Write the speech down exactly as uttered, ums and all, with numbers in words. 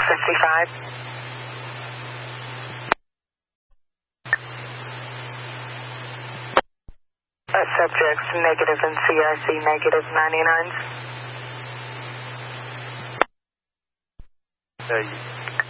fifty-five. Uh, subjects negative and C R C negative ninety-nines. Uh,